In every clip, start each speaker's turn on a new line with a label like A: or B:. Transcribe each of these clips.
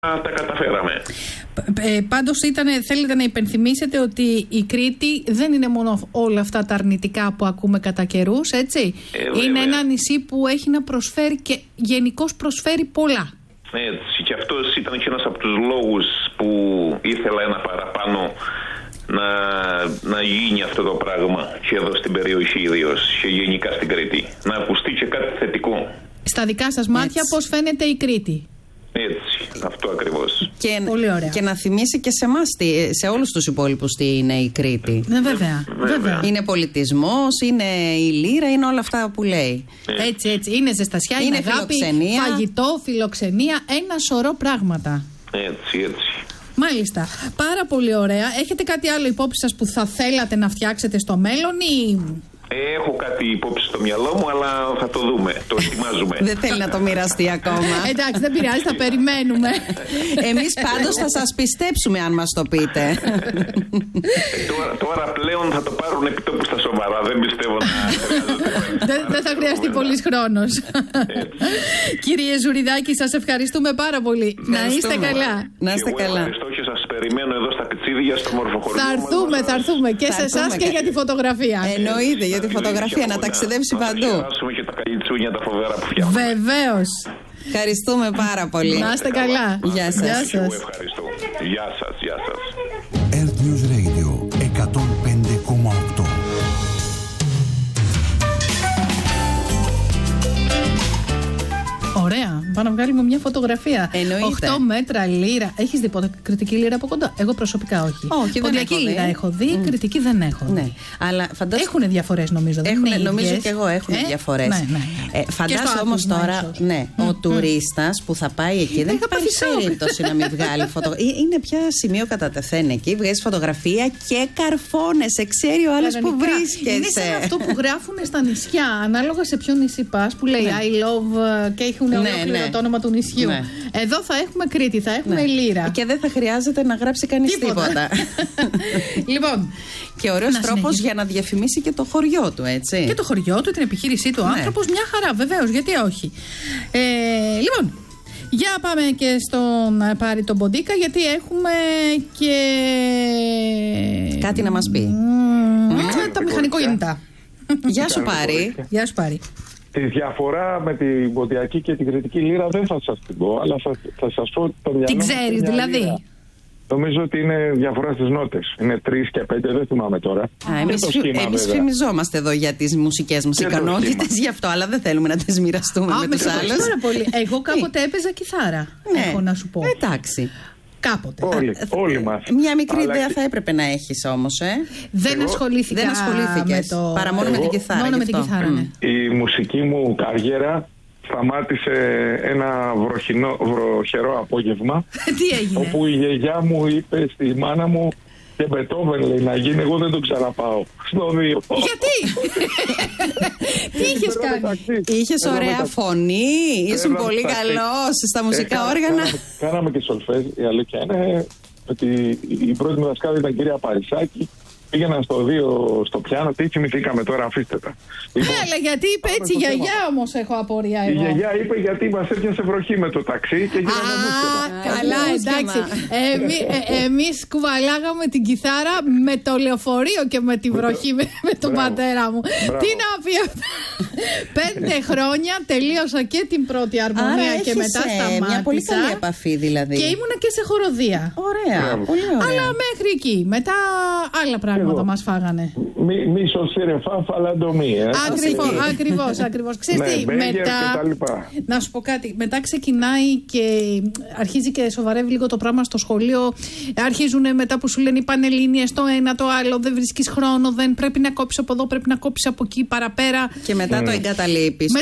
A: τα καταφέραμε.
B: Πάντως θέλετε να υπενθυμίσετε ότι η Κρήτη δεν είναι μόνο όλα αυτά τα αρνητικά που ακούμε κατά καιρούς, έτσι. Είναι ένα νησί που έχει να προσφέρει και γενικώς προσφέρει πολλά.
A: Έτσι, και αυτός ήταν και ένας από τους λόγους που ήθελα ένα παραπάνω να γίνει αυτό το πράγμα και εδώ στην περιοχή ιδίως και γενικά στην Κρήτη. Να ακουστεί και κάτι θετικό.
B: Στα δικά σας μάτια πώς φαίνεται η Κρήτη?
A: Έτσι, αυτό ακριβώς.
B: Πολύ ωραία.
C: Και να θυμίσει και σε εμάς, σε όλους τους υπόλοιπους, τι είναι η Κρήτη.
B: Βέβαια.
C: Είναι πολιτισμός, είναι η λύρα, είναι όλα αυτά που λέει.
B: Έτσι. Είναι ζεστασιά, είναι αγάπη,
C: φιλοξενία.
B: Φαγητό, φιλοξενία, ένα σωρό πράγματα.
A: Έτσι.
B: Μάλιστα. Πάρα πολύ ωραία. Έχετε κάτι άλλο υπόψη σας που θα θέλατε να φτιάξετε στο μέλλον ή...
A: Έχω κάτι υπόψη στο μυαλό μου, αλλά θα το δούμε. Το ετοιμάζουμε.
C: Δεν θέλει να το μοιραστεί ακόμα.
B: Εντάξει, δεν πειράζει, θα περιμένουμε.
C: Εμείς πάντως θα σας πιστέψουμε αν μας το πείτε.
A: Τώρα πλέον θα το πάρουν επιτόπου στα σοβαρά. Δεν πιστεύω να χρειάζεται.
B: Δεν θα χρειαστεί πολύς χρόνος. Κύριε Ζουριδάκη, σας ευχαριστούμε πάρα πολύ. Να είστε καλά.
C: Να είστε καλά.
A: Ευχαριστώ και σας περιμένω εδώ στα Πιτσίδια, στο Μορφοχωριό.
B: Θα έρθουμε και σε εσάς και για τη φωτογραφία.
C: Εννοείται, για τη φωτογραφία, να ταξιδέψει παντού.
A: Να περάσουμε και τα καλιτσούνια, τα φοβερά που φτιάχνουμε.
B: Βεβαίως.
C: Ευχαριστούμε πάρα πολύ.
B: Να είστε καλά.
C: Γεια σας.
A: Εγώ ευχαριστώ. Γεια σας.
D: Earth News Radio 105,8.
B: Ωραία. Πάμε να βγάλουμε μια φωτογραφία.
C: Εννοείται.
B: 8 μέτρα λύρα. Έχεις δει ποτέ κριτική λύρα από κοντά? Εγώ προσωπικά όχι.
C: Όχι, δεν
B: Ποντιακή
C: έχω δει.
B: λύρα έχω δει, κριτική δεν έχω δει.
C: Ναι, αλλά
B: Έχουν διαφορές νομίζω.
C: Νομίζω και εγώ έχουν διαφορές.
B: Ναι.
C: Φαντάσου όμως τώρα ο τουρίστας που θα πάει εκεί δεν υπάρχει περίπτωση να μην βγάλει φωτογραφία. Είναι πια σημείο κατά τεθέν εκεί. Βγάζει φωτογραφία και καρφώνεσαι. Ξέρει ο άλλος που βρίσκεσαι.
B: Είναι σαν αυτό που γράφουν στα νησιά. Ανάλογα σε ποιο νησί πας, που λέει I love και έχουν ολόκληρο το όνομα του νησιού.
C: Ναι.
B: Εδώ θα έχουμε Κρήτη, θα έχουμε Λύρα.
C: Και δεν θα χρειάζεται να γράψει κανείς τίποτα.
B: Λοιπόν.
C: Και ωραίος τρόπος για να διαφημίσει και το χωριό του, έτσι.
B: Και το χωριό του, την επιχείρησή του. Ο άνθρωπος μια χαρά, βεβαίως, γιατί όχι. Λοιπόν, για πάμε και στον Πάρη τον Ποντίκα, γιατί έχουμε και...
C: κάτι να μας πει.
B: Τα μηχανικοκίνητα.
C: Γεια σου Πάρη.
B: Γεια σου Πάρη.
E: Τη διαφορά με την ποντιακή και την κριτική λύρα δεν θα σας την πω, αλλά θα σας πω το μυαλό.
B: Την ξέρεις δηλαδή?
E: Λύρα. Νομίζω ότι είναι διαφορά στις νότες. Είναι 3 και 5, δεν θυμάμαι τώρα.
C: Εμείς φημιζόμαστε εδώ για τις μουσικές μας ικανότητες, γι' αυτό, αλλά δεν θέλουμε να τις μοιραστούμε με τους άλλους.
B: Πάρα πολύ. Εγώ κάποτε έπαιζα κιθάρα, έχω να σου πω.
C: Εντάξει.
B: Κάποτε.
E: Όλοι μας.
C: Μια μικρή ιδέα θα έπρεπε να έχεις όμως,
B: Δεν ασχολήθηκα
C: με το... παρά μόνο με την κιθάρα.
B: Μόνο με την κιθάρα, ναι.
E: Η μουσική μου καριέρα σταμάτησε ένα βροχερό απόγευμα.
B: Τι έγινε?
E: Όπου η γιαγιά μου είπε στη μάνα μου και Μπετόβεν λέει να γίνει, εγώ δεν το ξαναπάω. Στο 2.
B: Γιατί? Τι είχες κάνει?
C: Είχες ωραία φωνή, ήσουν πολύ καλός στα μουσικά όργανα.
E: Κάναμε και σολφές, η αλήθεια είναι ότι η πρώτη μου δασκάλα ήταν η κυρία Παρισάκη. Πήγαινα στο 2 στο πιάνο, τι θυμηθήκαμε τώρα, αφήστε τα.
B: Αλλά γιατί είπε έτσι η γιαγιά όμως, έχω απορία εγώ.
E: Η γιαγιά είπε γιατί μας έπιασε βροχή με το ταξί και γίναμε μουσικά.
B: Καλά, εντάξει. Εμείς κουβαλάγαμε την κιθάρα με το λεωφορείο και με τη βροχή με τον πατέρα μου. Τι να πει αυτό. 5 χρόνια τελείωσα και την πρώτη αρμονία και μετά σταμάτησα.
C: Μια πολύ καλή επαφή δηλαδή.
B: Και ήμουνα και σε χοροδία.
C: Ωραία, πολύ ωραία.
B: Αλλά μέχρι εκεί. Μετά άλλα πράγματα μας φάγανε.
E: Μίσο σύρεφα, φαλαντομή.
B: Ακριβώς. Ξέρεις τι, μετά, να σου πω κάτι, μετά ξεκινάει και αρχίζει και σοβαρεύει λίγο το πράγμα στο σχολείο. Αρχίζουν μετά που σου λένε οι πανελλήνιες, το ένα, το άλλο, δεν βρίσκεις χρόνο, δεν πρέπει να κόψεις από εδώ, πρέπει να κόψεις από εκεί, παραπέρα.
C: Και μετά το εγκαταλείπεις.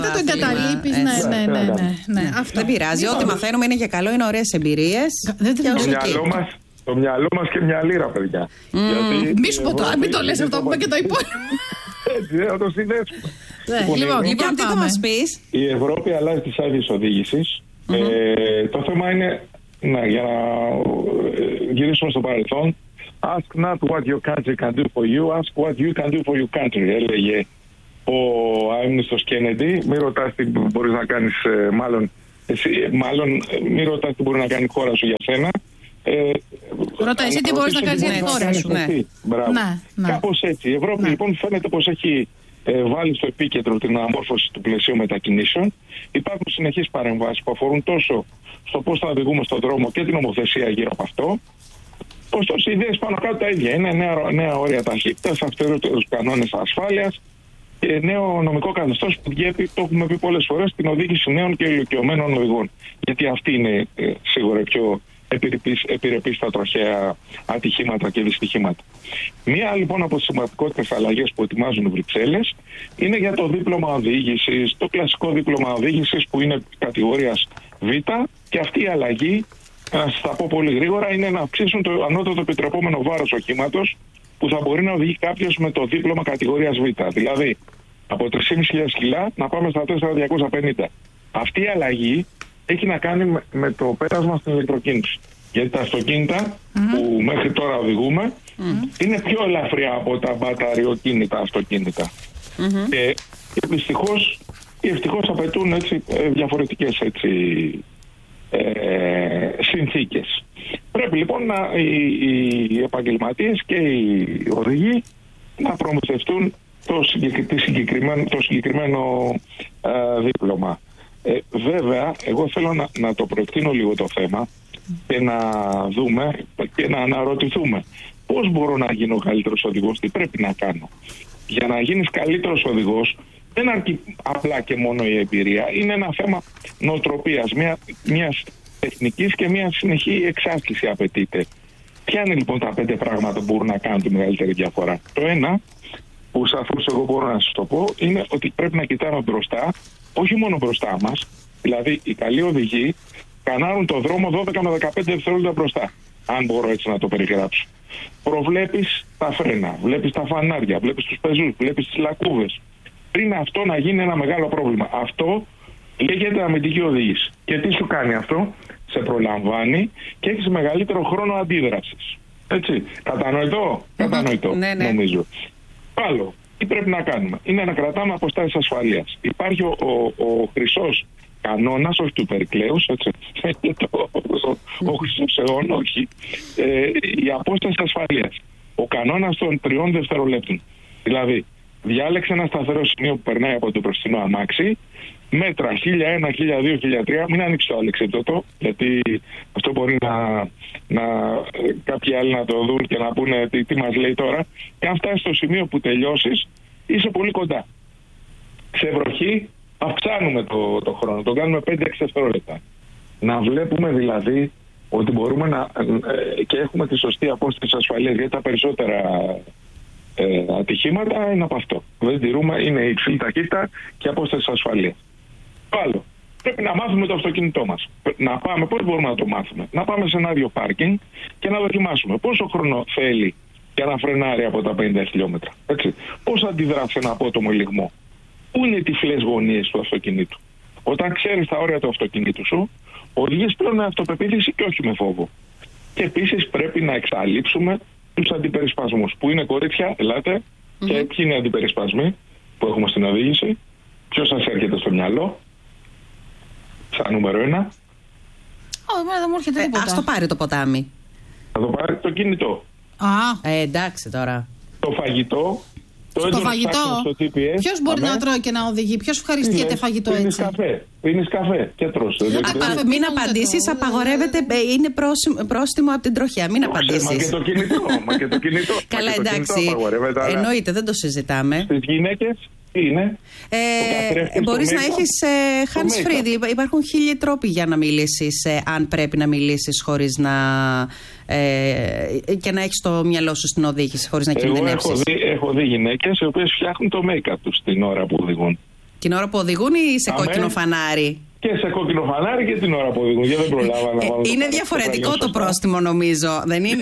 B: Ναι.
C: Δεν πειράζει, ό,τι μαθαίνουμε είναι για καλό, είναι ωραίες εμπειρίες.
E: Το μυαλό μας και μια λύρα, παιδιά.
B: Μη σου πω τώρα, μην το λες αυτό, πούμε και το υπόλοιπο.
E: Έτσι, θα το συνδέσουμε.
C: Λοιπόν, τι θα μας πεις?
E: Η Ευρώπη αλλάζει τις άδειες οδήγησης. Το θέμα είναι, για να γυρίσουμε στο παρελθόν, ask not what your country can do for you, ask what you can do for your country, έλεγε ο αείμνηστος Κέννεντι. Μην ρωτάς τι μπορείς να κάνεις, μάλλον Μάλλον μην ρωτάς τι μπορεί να κάνει η χώρα σου για σένα.
B: Ρώτα εσύ τι μπορείς να κάνεις για τη χώρα σου.
E: Κάπως έτσι. Η Ευρώπη λοιπόν φαίνεται πως έχει βάλει στο επίκεντρο την αναμόρφωση του πλαισίου μετακινήσεων. Υπάρχουν συνεχείς παρεμβάσεις που αφορούν τόσο στο πώς θα οδηγούμε στον δρόμο και την νομοθεσία γύρω από αυτό. Ωστόσο, οι ιδέες πάνω κάτω τα ίδια. Είναι νέα όρια ταχύτητας, αυστηρότερους κανόνες ασφάλειας και νέο νομικό καθεστώς που διέπει, το έχουμε πει πολλές φορές, την οδήγηση νέων και ηλικιωμένων οδηγών. Γιατί αυτή είναι σίγουρα πιο επιρρεπή στα τροχαία ατυχήματα και δυστυχήματα. Μία λοιπόν από τις σημαντικότερες αλλαγές που ετοιμάζουν οι Βρυξέλλες είναι για το δίπλωμα οδήγησης, το κλασικό δίπλωμα οδήγησης που είναι κατηγορίας Β, και αυτή η αλλαγή, να σας τα πω πολύ γρήγορα, είναι να αυξήσουν το ανώτατο επιτρεπόμενο βάρος οχήματος που θα μπορεί να οδηγεί κάποιος με το δίπλωμα κατηγορίας Β. Δηλαδή από 3.500 κιλά να πάμε στα 4.250. Αυτή η αλλαγή έχει να κάνει με το πέρασμα στην ηλεκτροκίνηση. Γιατί τα αυτοκίνητα που μέχρι τώρα οδηγούμε είναι πιο ελαφριά από τα μπαταριοκίνητα αυτοκίνητα. Και ευτυχώς απαιτούν έτσι, διαφορετικές συνθήκες. Πρέπει λοιπόν οι επαγγελματίες και οι οδηγοί να προμηθευτούν το συγκεκριμένο δίπλωμα. Βέβαια, εγώ θέλω να το προεκτείνω λίγο το θέμα και να δούμε και να αναρωτηθούμε πώς μπορώ να γίνω καλύτερος οδηγός, τι πρέπει να κάνω. Για να γίνεις καλύτερος οδηγός δεν αρκεί απλά και μόνο η εμπειρία, είναι ένα θέμα νοοτροπίας, μιας τεχνικής και μια συνεχή εξάσκηση απαιτείται. Ποια είναι λοιπόν τα 5 πράγματα που μπορούν να κάνουν τη μεγαλύτερη διαφορά? Το ένα, που σαφώς εγώ μπορώ να σας το πω, είναι ότι πρέπει να κοιτάμε μπροστά, όχι μόνο μπροστά μας, δηλαδή οι καλοί οδηγοί κανάρουν το δρόμο 12 με 15 δευτερόλεπτα μπροστά, αν μπορώ έτσι να το περιγράψω. Προβλέπεις τα φρένα, βλέπεις τα φανάρια, βλέπεις τους πεζούς, βλέπεις τις λακκούβες. Πριν αυτό να γίνει ένα μεγάλο πρόβλημα. Αυτό λέγεται αμυντική οδήγηση. Και τι σου κάνει αυτό? Σε προλαμβάνει και έχεις μεγαλύτερο χρόνο αντίδρασης. Έτσι. Κατανοητό? Κατανοητό, νομίζω. Άλλο, τι πρέπει να κάνουμε? Είναι να κρατάμε αποστάσεις ασφαλείας. Υπάρχει ο χρυσός κανόνας, όχι του Περικλέους, έτσι. Ο χρυσός αιών, όχι. Η απόσταση ασφαλείας. Ο κανόνας των 3 δευτερολέπτων. Δηλαδή, διάλεξε ένα σταθερό σημείο που περνάει από το μπροστινό αμάξι, μέτρα 1001, 1002, 1003, μην ανοίξει το αλεξίπτωτο, γιατί αυτό μπορεί να κάποιοι άλλοι να το δουν και να πούνε τι μας λέει τώρα. Και αν φτάσεις στο σημείο που τελειώσεις, είσαι πολύ κοντά. Σε βροχή αυξάνουμε το χρόνο, το κάνουμε 5-6 δευτερόλεπτα. Να βλέπουμε δηλαδή ότι μπορούμε και έχουμε τη σωστή απόσταση ασφαλείας, γιατί τα περισσότερα ατυχήματα είναι από αυτό. Δεν τηρούμε, είναι η υψηλή ταχύτητα και η απόσταση ασφαλείας. Άλλο, πρέπει να μάθουμε το αυτοκίνητό μας. Να πάμε, πώς μπορούμε να το μάθουμε? Να πάμε σε ένα άδειο πάρκινγκ και να δοκιμάσουμε πόσο χρόνο θέλει για να φρενάρει από τα 50 χιλιόμετρα. Έτσι. Πώς αντιδρά σε ένα απότομο λιγμό? Πού είναι οι τυφλές γωνίες του αυτοκινήτου? Όταν ξέρεις τα όρια του αυτοκινήτου σου, οδηγείς πλέον με αυτοπεποίθηση και όχι με φόβο. Και επίσης πρέπει να εξαλείψουμε τους αντιπερισπασμούς. Που είναι, κορίτσια, ελάτε, και ποιοι είναι οι αντιπερισπασμοί που έχουμε στην οδήγηση? Ποιος σας έρχεται στο μυαλό σαν νούμερο 1?
B: Δεν μου έρχεται τίποτα.
C: Ας το πάρει το ποτάμι.
E: Θα το πάρει το κινητό.
C: Εντάξει τώρα.
E: Το φαγητό.
B: Το φαγητό. Ποιος μπορεί να τρώει και να οδηγεί? Ποιος ευχαριστιέται φαγητό έτσι?
E: Πίνεις καφέ και τρως.
C: Μην απαντήσεις, απαγορεύεται, είναι πρόστιμο από την τροχιά. Μην απαντήσεις.
E: Μα και το κινητό.
C: Καλά, εντάξει. Εννοείται, δεν το συζητάμε.
E: Στις γυναίκες τι είναι?
C: Μπορείς να έχεις hands free. Υπάρχουν 1000 τρόποι για να μιλήσεις, αν πρέπει να μιλήσεις χωρίς να. Και να έχεις το μυαλό σου στην οδήγηση χωρίς να κινδυνεύσεις.
E: Έχω δει γυναίκες οι οποίες φτιάχνουν το make-up τους την ώρα που οδηγούν.
C: Την ώρα που οδηγούν ή σε κόκκινο φανάρι?
E: Και σε κόκκινο φανάρι και την ώρα που οδηγούν. Γιατί δεν προλάβα να βάλω.
C: Είναι διαφορετικό το πρόστιμο, νομίζω, δεν είναι?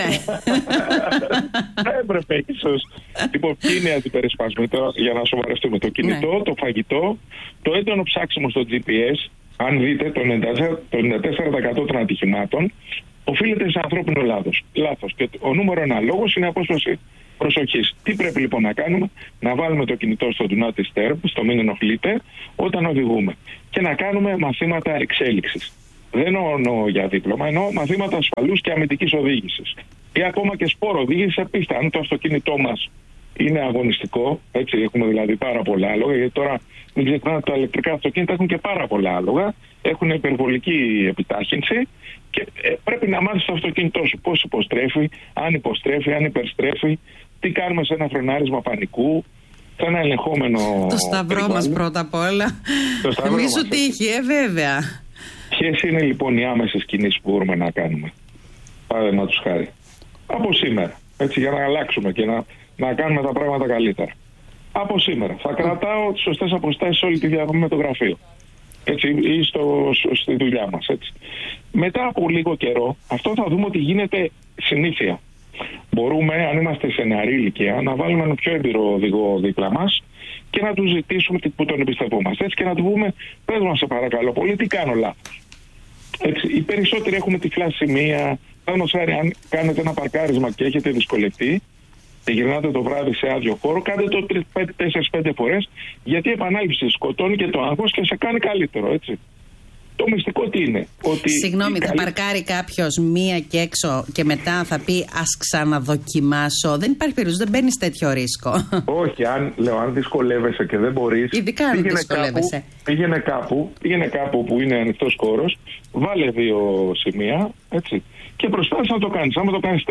E: Έπρεπε ίσως. Λοιπόν, ποιοι είναι οι αντιπερισπασμοί τώρα, για να σοβαρευτούμε? Το κινητό, το φαγητό, το έντονο ψάξιμο στο GPS. Αν δείτε, το 94% των ατυχημάτων οφείλεται σε ανθρώπινο λάθος. Και ο νούμερο 1 λόγος είναι η απόσταση προσοχής. Τι πρέπει λοιπόν να κάνουμε? Να βάλουμε το κινητό στο Do Not Disturb, στο μην ενοχλείτε, όταν οδηγούμε. Και να κάνουμε μαθήματα εξέλιξης. Δεν εννοώ για δίπλωμα, εννοώ μαθήματα ασφαλούς και αμυντικής οδήγησης. Ή ακόμα και σπόρο οδήγηση σε πίστα. Αν το αυτοκίνητό μας είναι αγωνιστικό, έτσι, έχουμε δηλαδή πάρα πολλά άλογα, γιατί τώρα μην ξεχνάτε τα ηλεκτρικά αυτοκίνητα έχουν και πάρα πολλά άλογα, έχουν υπερβολική επιτάχυνση και πρέπει να μάθεις το αυτοκίνητό σου πώς υποστρέφει, αν υπερστρέφει, τι κάνουμε σε ένα φρενάρισμα πανικού, σε ένα ελεγχόμενο.
C: Το σταυρό μας πρώτα απ' όλα. Μη σου τύχει, βέβαια.
E: Ποιες είναι λοιπόν οι άμεσες κινήσεις που μπορούμε να κάνουμε? Παραδείγματος χάρη. Από σήμερα, έτσι, για να αλλάξουμε και να κάνουμε τα πράγματα καλύτερα. Από σήμερα θα κρατάω τις σωστές αποστάσεις όλη τη διαδρομή με το γραφείο, έτσι, ή στη δουλειά μας, έτσι. Μετά από λίγο καιρό αυτό θα δούμε ότι γίνεται συνήθεια. Μπορούμε, αν είμαστε σε νεαρή ηλικία, να βάλουμε ένα πιο έμπειρο οδηγό δίπλα μας και να του ζητήσουμε που τον εμπιστευόμαστε, έτσι, και να του πούμε, πες μας σε παρακαλώ πολύ, τι κάνω λάθος. Έτσι, οι περισσότεροι έχουμε τυφλά σημεία. Αν κάνετε ένα παρκάρισμα και έχετε δυσκολευτεί και γυρνάτε το βράδυ σε άδειο χώρο, κάντε το 4-5 φορές, γιατί η επανάληψη σκοτώνει και το άγχος και σε κάνει καλύτερο, έτσι. Το μυστικό τι είναι? Ότι
C: συγγνώμη, θα παρκάρει κάποιος μία και έξω και μετά θα πει ας ξαναδοκιμάσω? Δεν υπάρχει περίπτωση, δεν παίρνεις τέτοιο ρίσκο.
E: Όχι, αν δυσκολεύεσαι και δεν μπορείς,
C: ειδικά αν δυσκολεύεσαι,
E: πήγαινε κάπου που είναι ανοιχτός χώρος, βάλε 2 σημεία, έτσι, και προσπάθησε να το κάνεις. Αν το κάνεις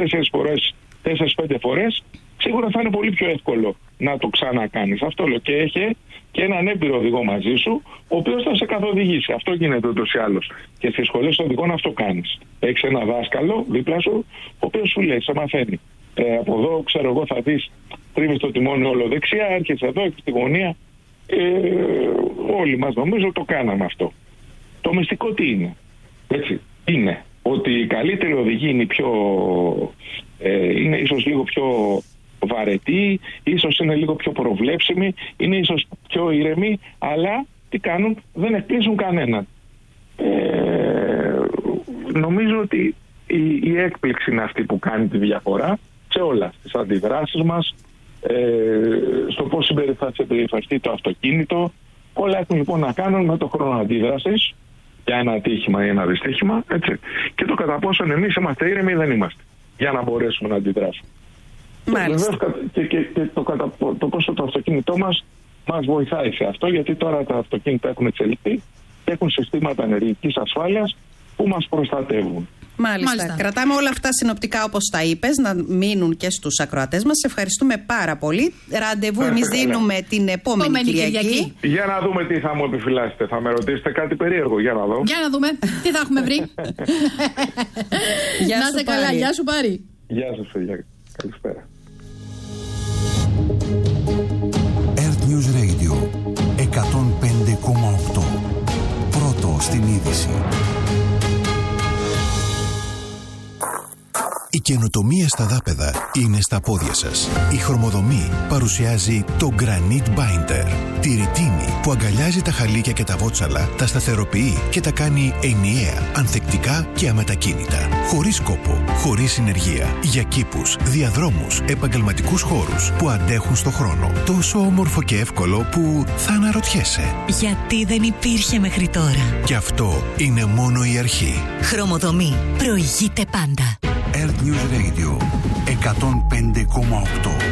E: 4-5 φορές, σίγουρα θα είναι πολύ πιο εύκολο να το ξανακάνεις. Αυτό λέω. Και έχει και έναν έμπειρο οδηγό μαζί σου, ο οποίος θα σε καθοδηγήσει. Αυτό γίνεται ούτως ή άλλως. Και στις σχολές οδηγών αυτό κάνεις. Έχεις ένα δάσκαλο δίπλα σου, ο οποίος σου λέει, σε μαθαίνει. Από εδώ, ξέρω εγώ, θα δεις, τρίβεις το τιμόνι όλο δεξιά, έρχεσαι εδώ, έχεις τη γωνία. Όλοι μας νομίζω το κάναμε αυτό. Το μυστικό τι είναι? Έτσι, είναι ότι η καλύτερη οδηγή είναι ίσως λίγο πιο βαρετή, ίσως είναι λίγο πιο προβλέψιμη, είναι ίσως πιο ήρεμη, αλλά τι κάνουν? Δεν εκπλήσουν κανέναν. Νομίζω ότι η έκπληξη είναι αυτή που κάνει τη διαφορά σε όλα, στις αντιδράσεις μας, στο πώς θα συμπεριφερθεί το αυτοκίνητο. Όλα έχουν λοιπόν να κάνουν με το χρόνο αντίδρασης για ένα ατύχημα ή ένα δυστύχημα, έτσι, και το κατά πόσο εμείς είμαστε ήρεμοι ή δεν είμαστε, για να μπορέσουμε να αντιδράσουμε. Βεβαίως, και το πόσο το αυτοκίνητό μας βοηθάει σε αυτό, γιατί τώρα τα αυτοκίνητα έχουν εξελιχθεί και έχουν συστήματα ενεργειακής ασφάλειας που μας προστατεύουν.
C: Μάλιστα. Κρατάμε όλα αυτά συνοπτικά όπως τα είπες, να μείνουν και στους ακροατές μας. Σε ευχαριστούμε πάρα πολύ. Ραντεβού εμείς δίνουμε την επόμενη Κυριακή.
E: Για να δούμε τι θα μου επιφυλάσσετε. Θα με ρωτήσετε κάτι περίεργο. Για να δω.
B: Για να δούμε τι θα έχουμε βρει. Να είσαι καλά. Γεια σου Πάρη.
E: Γεια σας παιδιά. Καλησπέρα.
D: Earth News Radio 105,8. Πρώτο στην είδηση. Η καινοτομία στα δάπεδα είναι στα πόδια σας. Η Χρωμοδομή παρουσιάζει το Granite Binder. Τη ρητίνη που αγκαλιάζει τα χαλίκια και τα βότσαλα, τα σταθεροποιεί και τα κάνει ενιαία, ανθεκτικά και αμετακίνητα. Χωρίς κόπο, χωρίς συνεργεία. Για κήπους, διαδρόμους, επαγγελματικούς χώρους που αντέχουν στο χρόνο. Τόσο όμορφο και εύκολο που θα αναρωτιέσαι.
F: Γιατί δεν υπήρχε μέχρι τώρα?
D: Και αυτό είναι μόνο η αρχή.
F: Χρωμοδομή. Προηγείται πάντα.
D: Earth News Radio 105,8.